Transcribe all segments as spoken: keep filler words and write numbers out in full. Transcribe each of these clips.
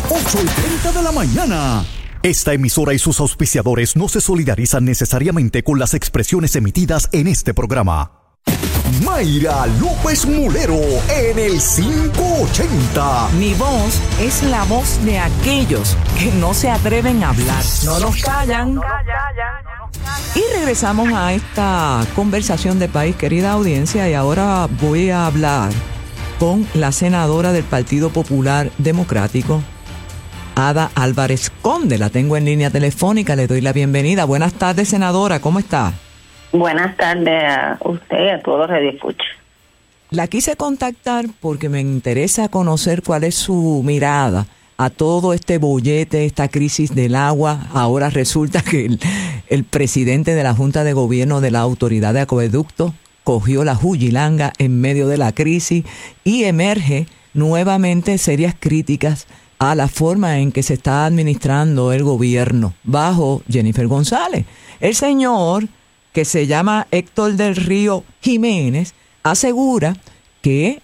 ocho y treinta de la mañana. Esta emisora y sus auspiciadores no se solidarizan necesariamente con las expresiones emitidas en este programa. Mayra López Mulero en el quinientos ochenta. Mi voz es la voz de aquellos que no se atreven a hablar. No nos callan. Y regresamos a esta conversación de país, querida audiencia, y ahora voy a hablar con la senadora del Partido Popular Democrático, Ada Álvarez Conde. La tengo en línea telefónica, le doy la bienvenida. Buenas tardes, senadora, ¿cómo está? Buenas tardes a usted y a todos los radioescuchas. La quise contactar porque me interesa conocer cuál es su mirada a todo este bollete, esta crisis del agua. Ahora resulta que el, el presidente de la Junta de Gobierno de la Autoridad de Acueducto cogió la jujilanga en medio de la crisis y emerge nuevamente serias críticas a la forma en que se está administrando el gobierno bajo Jennifer González. El señor, que se llama Héctor del Río Jiménez, asegura que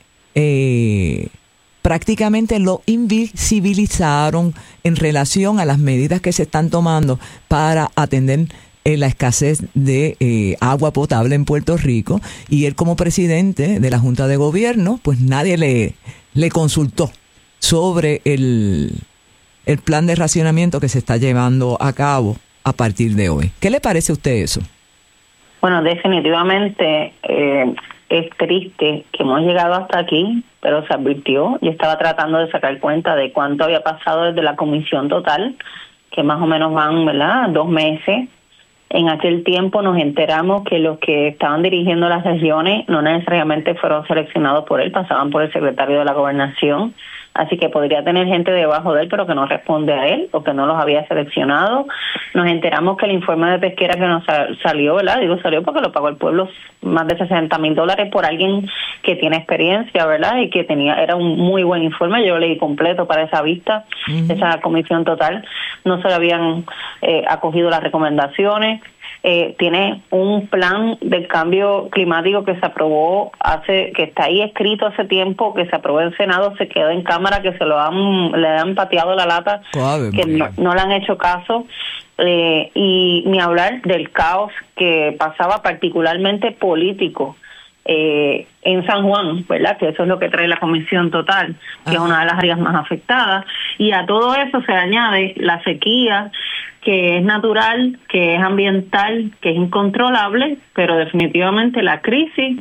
eh, prácticamente lo invisibilizaron en relación a las medidas que se están tomando para atender eh, la escasez de eh, agua potable en Puerto Rico, y él, como presidente de la Junta de Gobierno, pues nadie le, le consultó sobre el, el plan de racionamiento que se está llevando a cabo a partir de hoy. ¿Qué le parece a usted eso? Bueno, definitivamente eh, es triste que hemos llegado hasta aquí, pero se advirtió. Yo estaba tratando de sacar cuenta de cuánto había pasado desde la comisión total, que más o menos van, ¿verdad?, dos meses. En aquel tiempo nos enteramos que los que estaban dirigiendo las regiones no necesariamente fueron seleccionados por él, pasaban por el secretario de la Gobernación. Así que podría tener gente debajo de él, pero que no responde a él o que no los había seleccionado. Nos enteramos que el informe de pesquera que nos salió, ¿verdad? Digo, salió porque lo pagó el pueblo, más de sesenta mil dólares por alguien que tiene experiencia, ¿verdad? Y que tenía, era un muy buen informe. Yo lo leí completo para esa vista, uh-huh. esa comisión total. No se le habían eh, acogido las recomendaciones. Eh, tiene un plan del cambio climático que se aprobó hace, que está ahí escrito hace tiempo, que se aprobó en Senado, se quedó en Cámara, que se lo han, le han pateado la lata, Suave, que no, no le han hecho caso, eh, y ni hablar del caos que pasaba, particularmente político, eh, en San Juan, ¿verdad? Que eso es lo que trae la comisión total, que Ajá. es una de las áreas más afectadas, y a todo eso se añade la sequía, que es natural, que es ambiental, que es incontrolable, pero definitivamente la crisis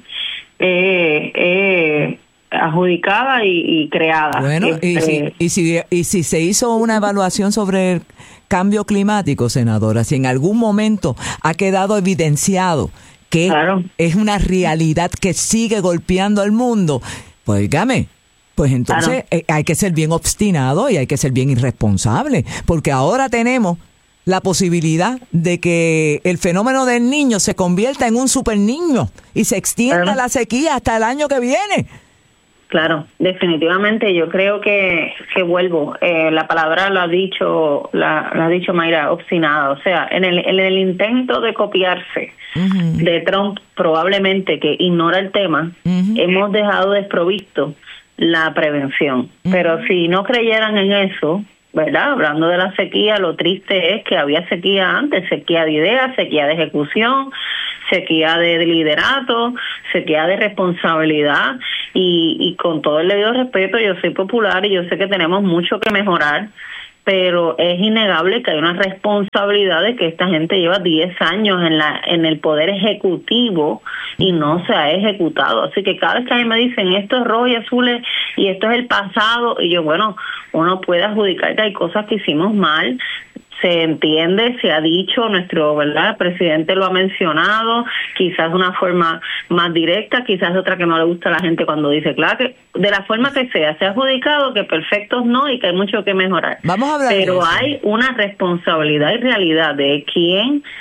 eh, eh, adjudicada y, y creada. Bueno, este, y, si, y, si, y si se hizo una evaluación sobre el cambio climático, senadora, si en algún momento ha quedado evidenciado que claro. es una realidad que sigue golpeando al mundo, pues dígame, pues entonces claro. eh, hay que ser bien obstinado y hay que ser bien irresponsable, porque ahora tenemos la posibilidad de que el fenómeno del niño se convierta en un super niño y se extienda claro. la sequía hasta el año que viene. Claro, definitivamente yo creo que, que vuelvo, eh, la palabra lo ha dicho, la, lo ha dicho Mayra, obstinada, o sea, en el, en el intento de copiarse uh-huh. de Trump, probablemente que ignora el tema, uh-huh. hemos dejado desprovisto la prevención, uh-huh. pero si no creyeran en eso, ¿verdad? Hablando de la sequía, lo triste es que había sequía antes, sequía de ideas, sequía de ejecución, sequía de liderato, sequía de responsabilidad, y, y con todo el debido respeto, yo soy popular y yo sé que tenemos mucho que mejorar, pero es innegable que hay una responsabilidad de que esta gente lleva diez años en la en el poder ejecutivo y no se ha ejecutado. Así que cada vez que a mí me dicen esto es rojo y azul y esto es el pasado, y yo, bueno, uno puede adjudicar que hay cosas que hicimos mal, se entiende, se ha dicho, nuestro, ¿verdad?, el presidente lo ha mencionado, quizás de una forma más directa, quizás de otra que no le gusta a la gente cuando dice, claro, que de la forma que sea, se ha adjudicado que perfectos no y que hay mucho que mejorar. Vamos a hablar Pero de eso. Hay una responsabilidad y realidad de quién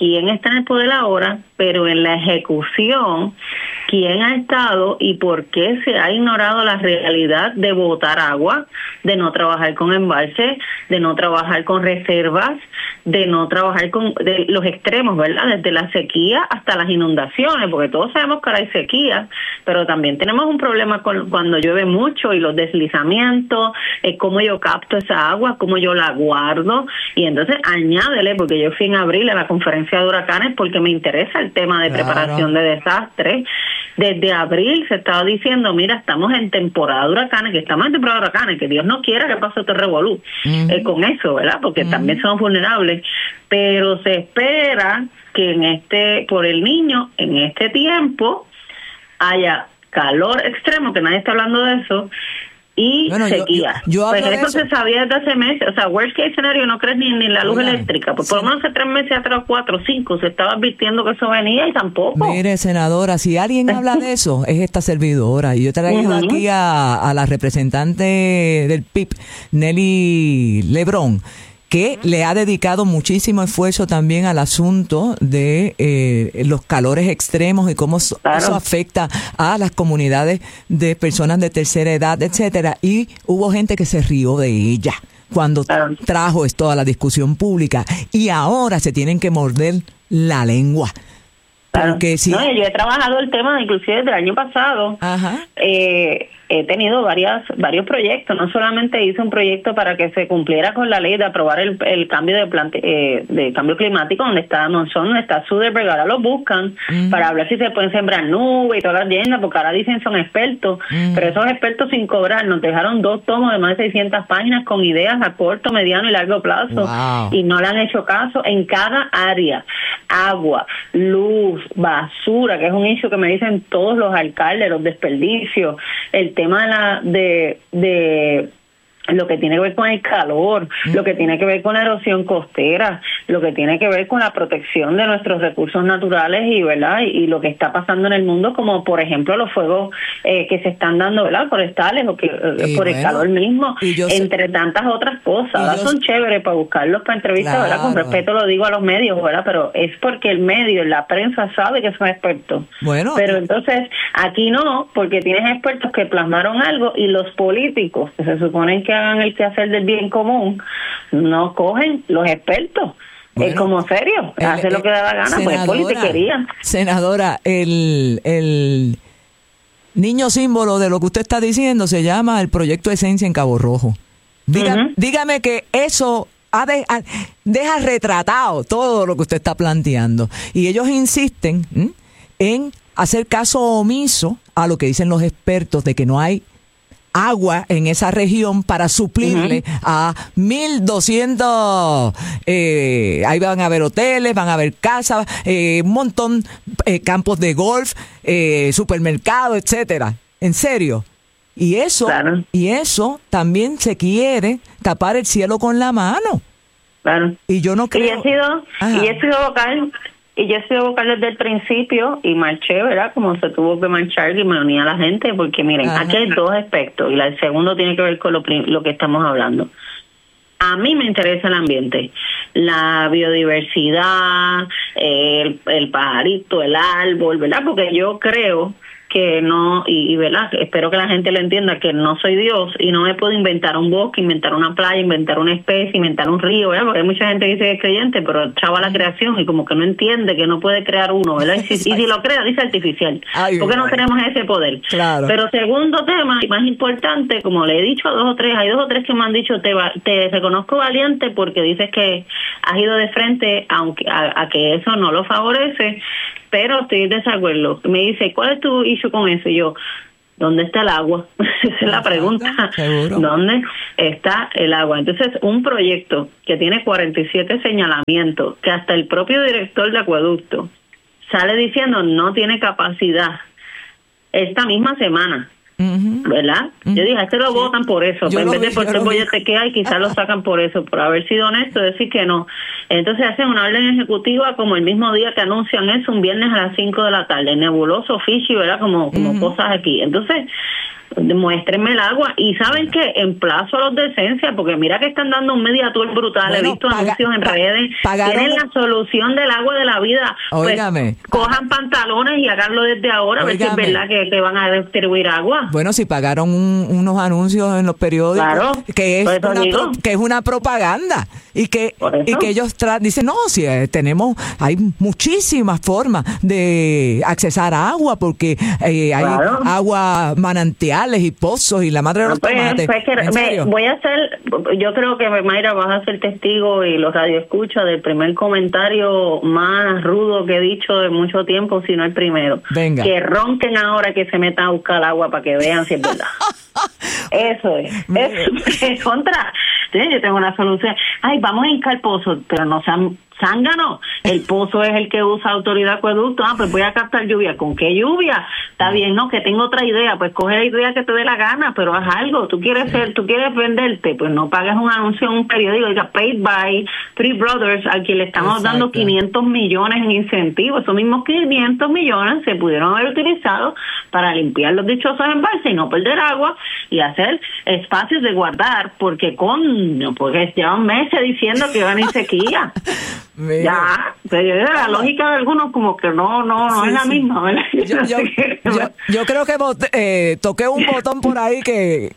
quién está en el poder ahora, pero en la ejecución, quién ha estado y por qué se ha ignorado la realidad de botar agua, de no trabajar con embalses, de no trabajar con reservas, de no trabajar con de los extremos, ¿verdad? Desde la sequía hasta las inundaciones, porque todos sabemos que ahora hay sequía, pero también tenemos un problema con cuando llueve mucho y los deslizamientos, eh, cómo yo capto esa agua, cómo yo la guardo, y entonces añádele, porque yo fui en abril a la conferencia de huracanes porque me interesa el tema de claro. preparación de desastres. Desde abril se estaba diciendo, mira, estamos en temporada de huracanes, que estamos en temporada de huracanes, que Dios no quiera que pase este revolú uh-huh. eh, con eso, ¿verdad? Porque uh-huh. también somos vulnerables, pero se espera que en este, por el niño, en este tiempo, haya calor extremo, que nadie está hablando de eso, y bueno, sequía. Yo, yo, yo pues eso, eso se sabía desde hace meses. O sea, worst case scenario, no crees ni, ni la luz Mira, eléctrica. Pues sí. Por lo menos hace tres meses atrás, cuatro, cinco, se estaba advirtiendo que eso venía y tampoco. Mire, senadora, si alguien habla de eso, es esta servidora. Y yo traigo uh-huh. aquí a, a la representante del P I B, Nelly Lebrón, que le ha dedicado muchísimo esfuerzo también al asunto de eh, los calores extremos y cómo claro. eso afecta a las comunidades de personas de tercera edad, etcétera. Y hubo gente que se rió de ella cuando claro. trajo esto a la discusión pública. Y ahora se tienen que morder la lengua. Claro. Porque si... No, yo he trabajado el tema inclusive desde el año pasado. Ajá. Eh, he tenido varias varios proyectos. No solamente hice un proyecto para que se cumpliera con la ley de aprobar el, el cambio de plante, eh, de cambio climático, donde está Monzón, donde está Soderbergh, ahora lo buscan uh-huh. para hablar si se pueden sembrar nubes y todas las leyendas, porque ahora dicen son expertos, uh-huh. pero esos expertos sin cobrar nos dejaron dos tomos de más de seiscientas páginas con ideas a corto, mediano y largo plazo, wow. y no le han hecho caso en cada área. Agua, luz, basura, que es un issue que me dicen todos los alcaldes, los desperdicios, el tema de la de, de lo que tiene que ver con el calor, mm. lo que tiene que ver con la erosión costera, lo que tiene que ver con la protección de nuestros recursos naturales y verdad y, y lo que está pasando en el mundo, como por ejemplo los fuegos eh, que se están dando, ¿verdad? Forestales o que eh, por bueno, el calor mismo, entre sé, tantas otras cosas. Ahora son chéveres para buscarlos para entrevistas, claro. ¿verdad? Con respeto lo digo a los medios, ¿verdad? Pero es porque el medio, la prensa sabe que son expertos. Bueno, pero entonces aquí no, porque tienes expertos que plasmaron algo y los políticos que se suponen que hagan el quehacer del bien común, no cogen los expertos. Bueno, es como serio, el, hace lo que da la gana, senadora, pues es politiquería. Senadora, el, el niño símbolo de lo que usted está diciendo se llama el Proyecto Esencia en Cabo Rojo. Diga, uh-huh. Dígame que eso ha de, ha, deja retratado todo lo que usted está planteando. Y ellos insisten ¿m? en hacer caso omiso a lo que dicen los expertos de que no hay agua en esa región para suplirle uh-huh. a mil doscientos, eh, ahí van a haber hoteles, van a haber casas, eh, un montón, eh, campos de golf, eh, supermercados, etcétera. En serio. Y eso, claro. y eso también se quiere tapar el cielo con la mano. Claro. Y yo no creo. Y he sido, y he sido vocal. Y yo he sido vocal desde el principio y marché, ¿verdad? Como se tuvo que marchar y me uní a la gente, porque miren, Ajá. aquí hay dos aspectos y el segundo tiene que ver con lo, lo que estamos hablando. A mí me interesa el ambiente, la biodiversidad, el, el pajarito, el árbol, ¿verdad? Porque yo creo que no, y, y verdad, espero que la gente lo entienda, que no soy Dios y no me puedo inventar un bosque, inventar una playa, inventar una especie, inventar un río, ¿verdad? Porque hay mucha gente que dice que es creyente, pero chava la creación y como que no entiende que no puede crear uno, ¿verdad? Y si, y si lo crea, dice artificial, Ay, porque no tenemos ese poder. Claro. Pero segundo tema, y más importante, como le he dicho a dos o tres, hay dos o tres que me han dicho, te, te reconozco valiente porque dices que has ido de frente aunque a, a que eso no lo favorece, pero estoy en desacuerdo. Me dice, ¿cuál es tu issue con eso? Y yo, ¿dónde está el agua? Esa es la pregunta. ¿Seguro? ¿Dónde está el agua? Entonces, un proyecto que tiene cuarenta y siete señalamientos, que hasta el propio director de acueducto sale diciendo no tiene capacidad esta misma semana. Uh-huh. ¿Verdad? Uh-huh. Yo dije, este lo sí. votan por eso, yo en vez vi, de por ser bollete que hay, quizás lo sacan por eso, por haber sido honesto, decir que no. Entonces hacen una orden ejecutiva como el mismo día que anuncian eso, un viernes a las cinco de la tarde, nebuloso, fishy, ¿verdad? Como, como uh-huh. cosas aquí. Entonces, muéstrenme el agua. Y ¿saben qué? Emplazo a los de Esencia, porque mira que están dando un media tour brutal. Bueno, he visto paga, anuncios en pa, redes. Pagaron, tienen la solución del agua de la vida. Óigame. Pues, cojan pantalones y háganlo desde ahora, óigame, a ver si es verdad que, que van a distribuir agua. Bueno, si pagaron un, unos anuncios en los periódicos, claro, que, es una pro, que es una propaganda. Y que, y que ellos tra- dicen, no, si eh, tenemos, hay muchísimas formas de accesar a agua, porque eh, hay claro. agua manantiales y pozos y la madre de los pues, tomates. Pues que, me, voy a hacer, yo creo que Mayra vas a ser testigo y los radioescuchas del primer comentario más rudo que he dicho de mucho tiempo, si no el primero. Venga. Que ronquen ahora que se metan a buscar agua para que vean si es verdad. Eso es. Eso es contra. Sí, yo tengo una solución. Ay, vamos a hincar pozo, pero no sean zánganos. El pozo es el que usa Autoridad Acueducto. Ah, pues voy a captar lluvia. ¿Con qué lluvia? Está bien, no, que tengo otra idea. Pues coge la idea que te dé la gana, pero haz algo. Tú quieres ser, tú quieres venderte, pues no pagues un anuncio en un periódico, diga paid by Three Brothers, al que le estamos Exacto. dando quinientos millones en incentivos. Esos mismos quinientos millones se pudieron haber utilizado para limpiar los dichosos embalses y no perder agua y hacer espacios de guardar, porque con, porque llevan meses diciendo que van a ir sequía. Mira. Ya, pero la lógica de algunos como que no no no sí, es la sí. misma, ¿verdad? Yo, yo, yo, yo creo que bote, eh, toqué un botón por ahí que,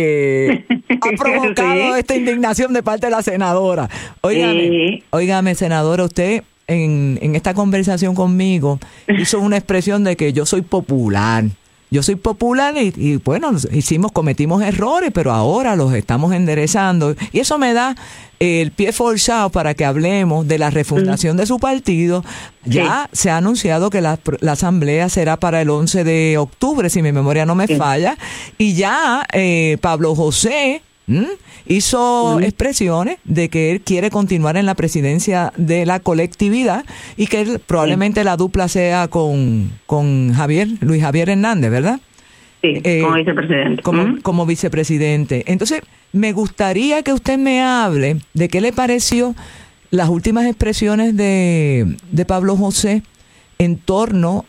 que ha provocado sí. esta indignación de parte de la senadora. Óigame, sí. óigame, senadora, usted en, en esta conversación conmigo hizo una expresión de que yo soy popular. Yo soy popular y, y bueno, hicimos, cometimos errores, pero ahora los estamos enderezando. Y eso me da el pie forzado para que hablemos de la refundación de su partido. Ya sí. se ha anunciado que la, la asamblea será para el once de octubre, si mi memoria no me sí. falla. Y ya eh, Pablo José ¿Mm? hizo uh-huh. expresiones de que él quiere continuar en la presidencia de la colectividad y que él, probablemente sí. la dupla sea con, con Javier, Luis Javier Hernández, ¿verdad? Sí, eh, como vicepresidente. Como, uh-huh. como vicepresidente. Entonces, me gustaría que usted me hable de qué le pareció las últimas expresiones de, de Pablo José en torno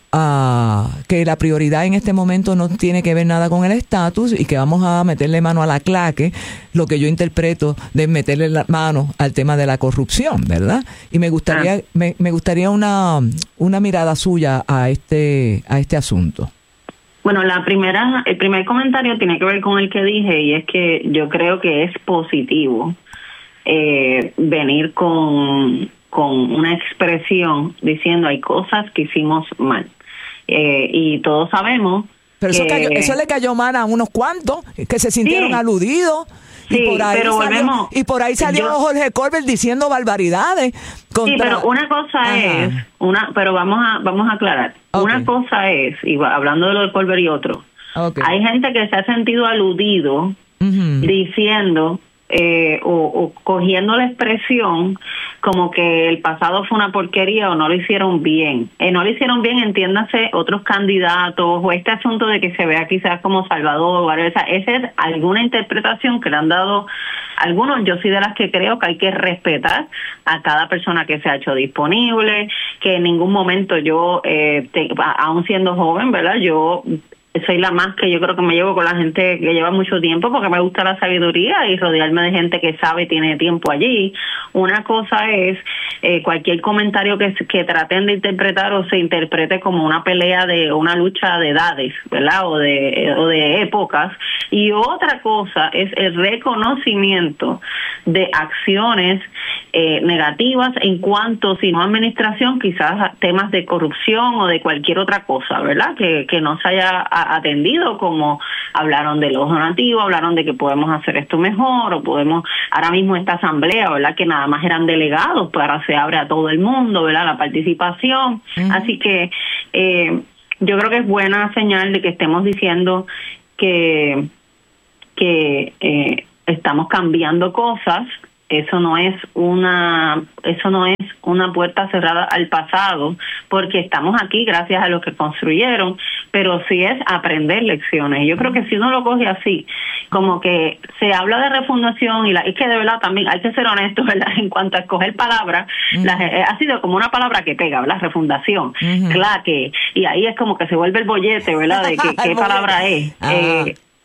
a que la prioridad en este momento no tiene que ver nada con el estatus y que vamos a meterle mano a la claque, lo que yo interpreto de meterle la mano al tema de la corrupción, ¿verdad? Y me gustaría ah. me, me gustaría una una mirada suya a este a este asunto. Bueno, la primera el primer comentario tiene que ver con el que dije y es que yo creo que es positivo eh, venir con con una expresión diciendo hay cosas que hicimos mal. Eh, y todos sabemos Pero que... eso, cayó, eso le cayó mal a unos cuantos que se sintieron sí. aludidos. Sí, y por ahí pero salió, volvemos... Y por ahí salió yo, Jorge Colbert diciendo barbaridades. Contra... Sí, pero una cosa Ajá. es... una pero vamos a vamos a aclarar. Okay. Una cosa es, y hablando de lo de Colbert y otro, okay. hay gente que se ha sentido aludido uh-huh. diciendo... Eh, o, o cogiendo la expresión como que el pasado fue una porquería o no lo hicieron bien. Eh, no lo hicieron bien, entiéndase, otros candidatos o este asunto de que se vea quizás como Salvador o esa, esa es alguna interpretación que le han dado algunos. Yo soy de las que creo que hay que respetar a cada persona que se ha hecho disponible, que en ningún momento yo, eh, te, aún siendo joven, ¿verdad? Yo... soy la más que yo creo que me llevo con la gente que lleva mucho tiempo porque me gusta la sabiduría y rodearme de gente que sabe y tiene tiempo allí. Una cosa es eh, cualquier comentario que, que traten de interpretar o se interprete como una pelea de una lucha de edades, ¿verdad? O de, o de épocas. Y otra cosa es el reconocimiento de acciones eh, negativas en cuanto, si no administración, quizás a temas de corrupción o de cualquier otra cosa, ¿verdad? Que, que no se haya atendido, como hablaron de los donativos, hablaron de que podemos hacer esto mejor, o podemos, ahora mismo esta asamblea, ¿verdad? Que nada más eran delegados, pues ahora se abre a todo el mundo, ¿verdad? La participación. Uh-huh. Así que eh, yo creo que es buena señal de que estemos diciendo que, que eh, estamos cambiando cosas. Eso no es una, eso no es una puerta cerrada al pasado, porque estamos aquí gracias a los que construyeron, pero sí es aprender lecciones. Yo creo que si uno lo coge así, como que se habla de refundación y la, es que de verdad también hay que ser honestos, ¿verdad? En cuanto a escoger palabras, uh-huh. la, ha sido como una palabra que pega, ¿verdad? Refundación, uh-huh. claque, y ahí es como que se vuelve el bollete, ¿verdad? De que, qué palabra es. Uh-huh. Eh,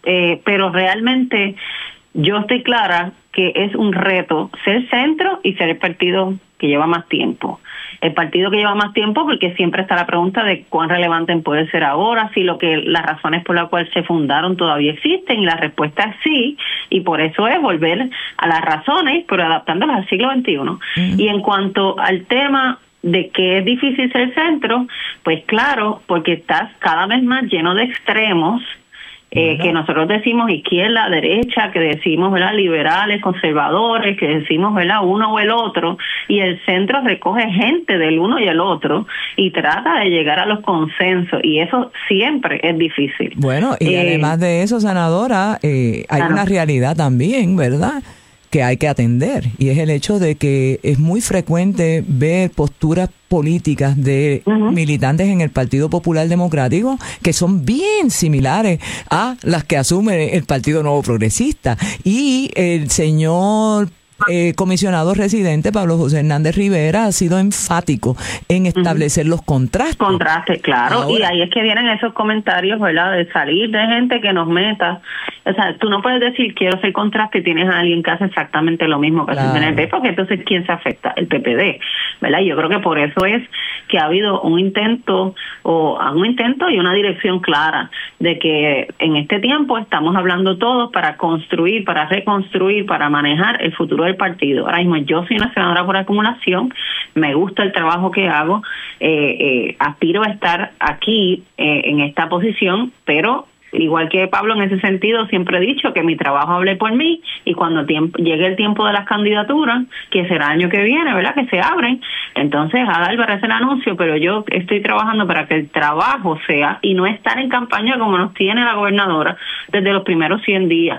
eh, pero realmente yo estoy clara que es un reto ser centro y ser el partido que lleva más tiempo. El partido que lleva más tiempo, porque siempre está la pregunta de cuán relevante puede ser ahora, si lo que las razones por las cuales se fundaron todavía existen, y la respuesta es sí, y por eso es volver a las razones, pero adaptándolas al siglo veintiuno. Uh-huh. Y en cuanto al tema de que es difícil ser centro, pues claro, porque estás cada vez más lleno de extremos, Eh, que nosotros decimos izquierda, derecha, que decimos, ¿verdad?, liberales, conservadores, que decimos, ¿verdad?, uno o el otro, y el centro recoge gente del uno y el otro y trata de llegar a los consensos, y eso siempre es difícil. Bueno, y eh, además de eso, senadora, eh, hay claro. una realidad también, ¿verdad?, que hay que atender, y es el hecho de que es muy frecuente ver posturas políticas de uh-huh. militantes en el Partido Popular Democrático que son bien similares a las que asume el Partido Nuevo Progresista, y el señor Eh, comisionado residente Pablo José Hernández Rivera ha sido enfático en establecer uh-huh. los contrastes. Contrastes, claro. Ahora, y ahí es que vienen esos comentarios, ¿verdad?, de salir de gente que nos meta. O sea, tú no puedes decir quiero ser contraste y tienes a alguien que hace exactamente lo mismo que hace el P N P, porque entonces ¿quién se afecta? El P P D, ¿verdad? Y yo creo que por eso es que ha habido un intento, o un intento y una dirección clara de que en este tiempo estamos hablando todos para construir, para reconstruir, para manejar el futuro del partido. Ahora mismo yo soy una senadora por acumulación, me gusta el trabajo que hago, eh, eh, aspiro a estar aquí eh, en esta posición, pero igual que Pablo, en ese sentido siempre he dicho que mi trabajo hable por mí, y cuando tiempo, llegue el tiempo de las candidaturas, que será el año que viene, ¿verdad?, que se abren, entonces a dar ese el anuncio, pero yo estoy trabajando para que el trabajo sea, y no estar en campaña como nos tiene la gobernadora desde los primeros cien días.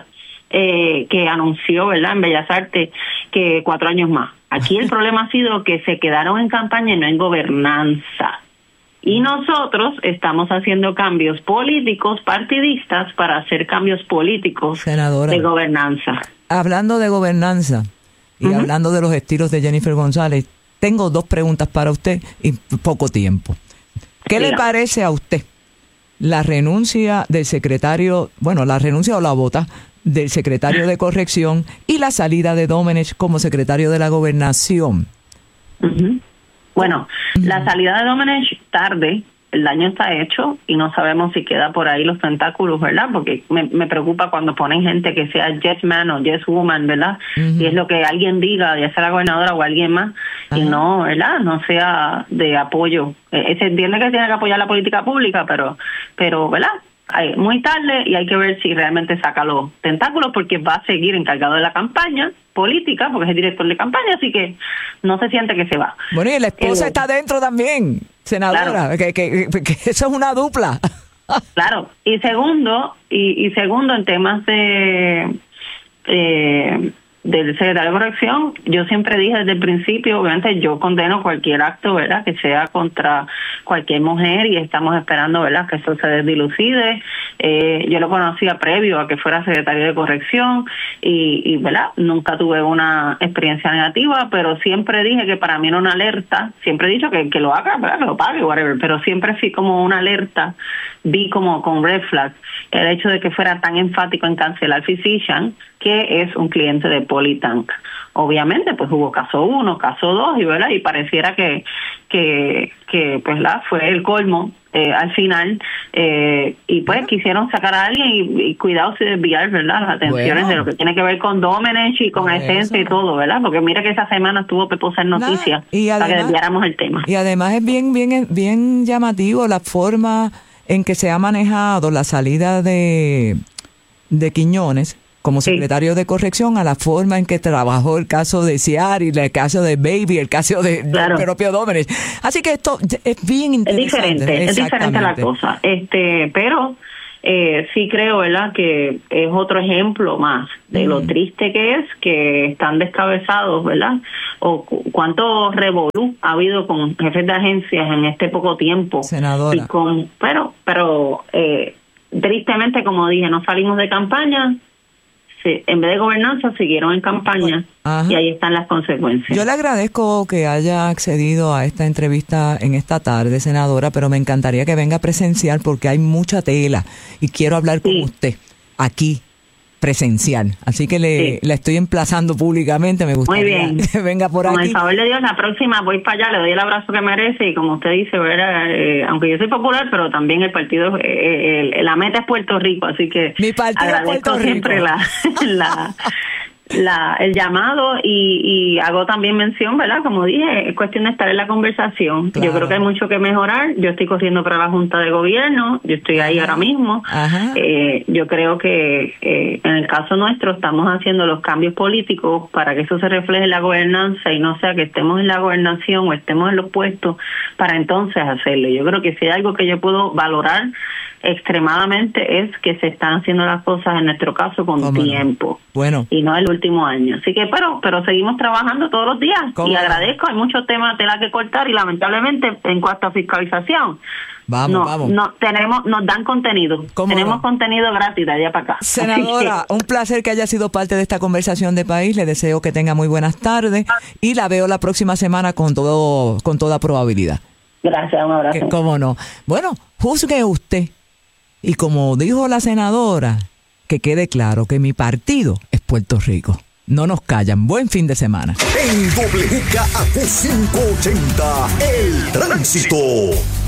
Eh, que anunció, ¿verdad?, en Bellas Artes que cuatro años más. Aquí el problema ha sido que se quedaron en campaña y no en gobernanza. Y nosotros estamos haciendo cambios políticos partidistas para hacer cambios políticos Senadora, de gobernanza. Hablando de gobernanza y uh-huh. hablando de los estilos de Jennifer González, tengo dos preguntas para usted y poco tiempo. ¿Qué Mira. le parece a usted la renuncia del secretario, bueno, la renuncia o la vota del secretario de Corrección y la salida de Domenech como secretario de la Gobernación? Uh-huh. Bueno, uh-huh. la salida de Domenech tarde, el daño está hecho y no sabemos si queda por ahí los tentáculos, ¿verdad? Porque me, me preocupa cuando ponen gente que sea yes man o yes woman, ¿verdad? Uh-huh. Y es lo que alguien diga, ya sea la gobernadora o alguien más, uh-huh. y no, ¿verdad? No sea de apoyo. Eh, se entiende que tiene que apoyar la política pública, pero, pero ¿verdad?, Hay, muy tarde, y hay que ver si realmente saca los tentáculos, porque va a seguir encargado de la campaña política, porque es el director de campaña, así que no se siente que se va. Bueno, y la esposa eh, está dentro también, senadora, claro. que, que, que eso es una dupla. Claro, y segundo, y, y segundo en temas de eh, del secretario de Corrección, yo siempre dije desde el principio, obviamente yo condeno cualquier acto, ¿verdad?, que sea contra cualquier mujer, y estamos esperando, ¿verdad?, que eso se desdilucide. Eh, yo lo conocía previo a que fuera secretario de Corrección, y, y ¿verdad?, nunca tuve una experiencia negativa, pero siempre dije que para mí era una alerta, siempre he dicho que, que lo haga, ¿verdad?, que lo pague, whatever, pero siempre fui como una alerta, vi como con red flag el hecho de que fuera tan enfático en cancelar Physician, que es un cliente de Polytank. Obviamente, pues hubo caso uno, caso dos, y verdad, y pareciera que que que pues la fue el colmo eh, al final, eh, y pues bueno. quisieron sacar a alguien y, y cuidado si desviar, verdad, las atenciones bueno. de lo que tiene que ver con Domenech y con Esencia y todo, verdad, porque mira que esa semana estuvo Peposa en noticias para que desviáramos el tema. Y además es bien bien bien llamativo la forma en que se ha manejado la salida de de Quiñones como secretario sí. de Corrección, a la forma en que trabajó el caso de Ciari, el caso de Baby, el caso de, claro. del propio Domenech. Así que esto es bien interesante. Es diferente, es diferente la cosa. Este, pero eh, sí creo, ¿verdad?, que es otro ejemplo más de mm. lo triste que es que están descabezados, ¿verdad? O cu- cuánto revolú ha habido con jefes de agencias en este poco tiempo. Senadora. Y con, pero, pero eh, tristemente, como dije, no salimos de campaña. Sí, en vez de gobernanza siguieron en campaña. Ajá. Y ahí están las consecuencias. Yo le agradezco que haya accedido a esta entrevista en esta tarde, senadora, pero me encantaría que venga presencial porque hay mucha tela y quiero hablar sí. con usted. aquí presencial. Así que le, sí. la estoy emplazando públicamente. Me gustaría que venga por Con aquí. Con el favor de Dios, la próxima voy para allá, le doy el abrazo que merece y como usted dice, ¿verdad? Eh, aunque yo soy popular, pero también el partido, eh, el, la meta es Puerto Rico, así que mi partido agradezco Puerto siempre Rico. la... la La, el llamado y, y hago también mención, ¿verdad? Como dije, es cuestión de estar en la conversación. Claro. Yo creo que hay mucho que mejorar. Yo estoy corriendo para la Junta de Gobierno, yo estoy ahí Ajá. ahora mismo. Eh, yo creo que eh, en el caso nuestro estamos haciendo los cambios políticos para que eso se refleje en la gobernanza y no sea que estemos en la gobernación o estemos en los puestos para entonces hacerlo. Yo creo que si hay algo que yo puedo valorar extremadamente es que se están haciendo las cosas en nuestro caso con ¿Cómo tiempo no? Bueno. y no el último año, así que pero pero seguimos trabajando todos los días y agradezco, hay muchos temas de tela que cortar y lamentablemente en cuanto a fiscalización Vamos, no, vamos. No, tenemos, nos dan contenido. Tenemos no? contenido gratis de allá para acá. Senadora, que... un placer que haya sido parte de esta conversación de país. Le deseo que tenga muy buenas tardes y la veo la próxima semana con todo, con toda probabilidad. Gracias, un abrazo. Que, ¿Cómo no? Bueno, juzgue usted. Y como dijo la senadora, que quede claro que mi partido es Puerto Rico. No nos callan. Buen fin de semana. En W K A Q cinco ochenta, El Tránsito.